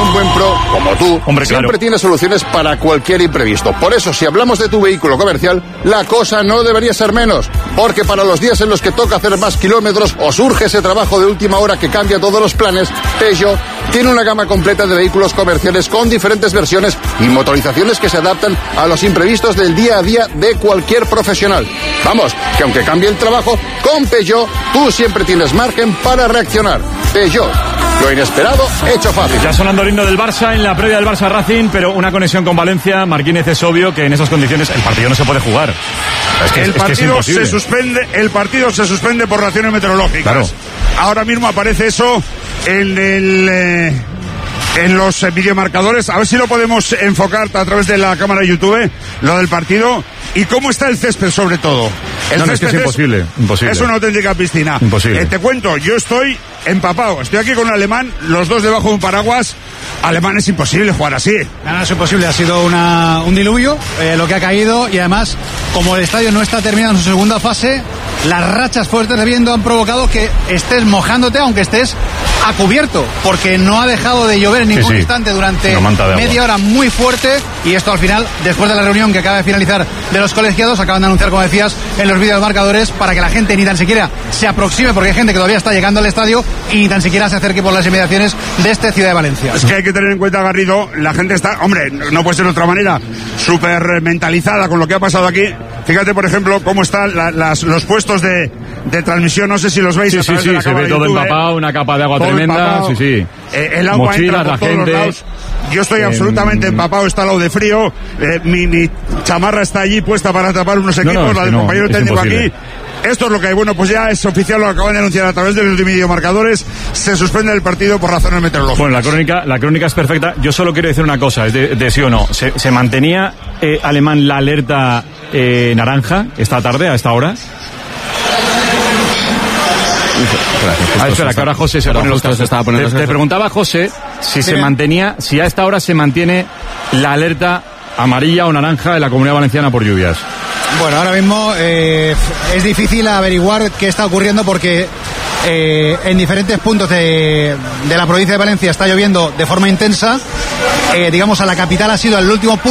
un buen pro, como tú, siempre tiene soluciones para cualquier imprevisto. Por eso, si hablamos de tu vehículo comercial, la cosa no debería ser menos. Porque para los días en los que toca hacer más kilómetros o surge ese trabajo de última hora que cambia todos los planes, Peugeot tiene una gama completa de vehículos comerciales con diferentes versiones y motorizaciones que se adaptan a los imprevistos del día a día de cualquier profesional. Vamos, que aunque cambie el trabajo, con Peugeot tú siempre tienes margen para reaccionar. Peugeot, lo inesperado hecho fácil. Ya sonando el himno del Barça en la previa del Barça Racing, pero una conexión con Valencia. Marquínez, es obvio que en esas condiciones el partido no se puede jugar. El partido se suspende por razones meteorológicas. Claro. Ahora mismo aparece eso en los videomarcadores. A ver si lo podemos enfocar a través de la cámara de YouTube, lo del partido. ¿Y cómo está el césped, sobre todo? Es que es imposible. Es una auténtica piscina. Imposible. Te cuento, yo estoy empapado. Estoy aquí con un alemán, los dos debajo de un paraguas. Alemán, es imposible jugar así. No, es imposible. Ha sido un diluvio lo que ha caído, y además, como el estadio no está terminado en su segunda fase, las rachas fuertes de viento han provocado que estés mojándote aunque estés a cubierto, porque no ha dejado de llover en ningún instante durante media hora muy fuerte. Y esto al final, después de la reunión que acaba de finalizar de los colegiados, acaban de anunciar, como decías, en los vídeos marcadores, para que la gente ni tan siquiera se aproxime, porque hay gente que todavía está llegando al estadio y ni tan siquiera se acerque por las inmediaciones de esta Ciudad de Valencia. Es que hay que tener en cuenta, Garrido, la gente está, hombre, no puede ser de otra manera, súper mentalizada con lo que ha pasado aquí. Fíjate, por ejemplo, cómo están los puestos de transmisión, no sé si los veis. Sí, se ve todo empapado, una capa de agua tremenda. El agua mochilas, entra por todos los lados. Yo estoy absolutamente empapado, está al lado de frío. Mi chamarra está allí puesta para tapar unos equipos, la del compañero técnico aquí. Esto es lo que hay. Bueno, pues ya es oficial, lo acaban de anunciar a través de los videomarcadores. Se suspende el partido por razones meteorológicas. Bueno, la crónica es perfecta. Yo solo quiero decir una cosa, es de sí o no. ¿Se mantenía Alemán la alerta naranja esta tarde, a esta hora? Espera, que ahora José se pone los cascos. Te preguntaba, José, si se mantenía, si a esta hora se mantiene la alerta amarilla o naranja de la Comunidad Valenciana por lluvias. Bueno, ahora mismo es difícil averiguar qué está ocurriendo, porque en diferentes puntos de la provincia de Valencia está lloviendo de forma intensa. Digamos, a la capital ha sido el último punto